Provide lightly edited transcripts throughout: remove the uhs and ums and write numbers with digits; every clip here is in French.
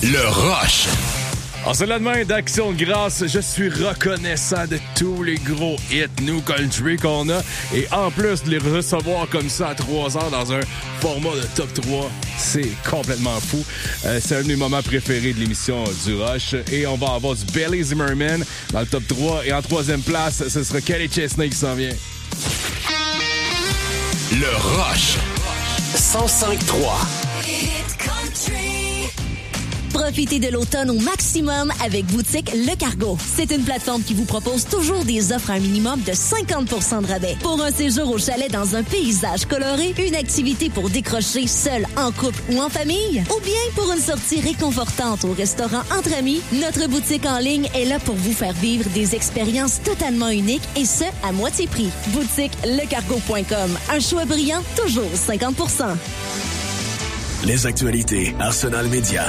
Le Rush. En ce lendemain d'Action de grâce, je suis reconnaissant de tous les gros hits New Country qu'on a. Et en plus de les recevoir comme ça à 3 heures dans un format de top 3, c'est complètement fou. C'est un de mes moments préférés de l'émission du Rush. Et on va avoir du Belly Zimmerman dans le top 3. Et en 3e place, ce sera Kelly Chesney qui s'en vient. Le Rush. 105.3. Profitez de l'automne au maximum avec Boutique Le Cargo. C'est une plateforme qui vous propose toujours des offres à un minimum de 50% de rabais. Pour un séjour au chalet dans un paysage coloré, une activité pour décrocher seul, en couple ou en famille, ou bien pour une sortie réconfortante au restaurant entre amis, notre boutique en ligne est là pour vous faire vivre des expériences totalement uniques et ce, à moitié prix. BoutiqueLeCargo.com. Un choix brillant, toujours 50%. Les actualités Arsenal Média.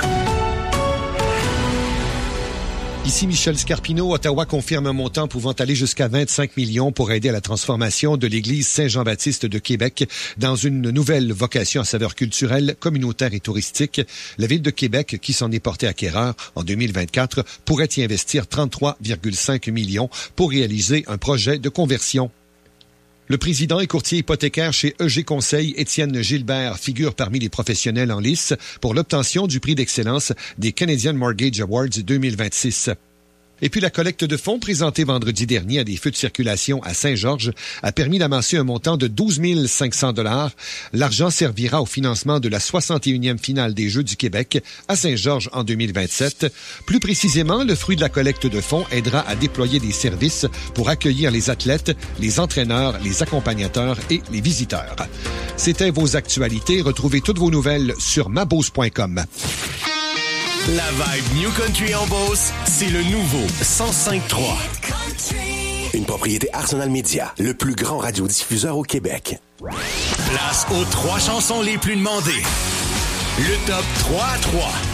Ici Michel Scarpino. Ottawa confirme un montant pouvant aller jusqu'à 25 millions pour aider à la transformation de l'église Saint-Jean-Baptiste de Québec dans une nouvelle vocation à saveur culturelle, communautaire et touristique. La Ville de Québec, qui s'en est portée acquéreur en 2024, pourrait y investir 33,5 millions pour réaliser un projet de conversion. Le président et courtier hypothécaire chez EG Conseil, Étienne Gilbert, figure parmi les professionnels en lice pour l'obtention du prix d'excellence des Canadian Mortgage Awards 2026. Et puis la collecte de fonds présentée vendredi dernier à des feux de circulation à Saint-Georges a permis d'amasser un montant de 12 500 $. L'argent servira au financement de la 61e finale des Jeux du Québec à Saint-Georges en 2027. Plus précisément, le fruit de la collecte de fonds aidera à déployer des services pour accueillir les athlètes, les entraîneurs, les accompagnateurs et les visiteurs. C'était vos actualités. Retrouvez toutes vos nouvelles sur mabose.com. La vibe New Country en Beauce, c'est le nouveau 105.3. Une propriété Arsenal Média, le plus grand radiodiffuseur au Québec. Place aux 3 chansons les plus demandées. Le top 3 à 3.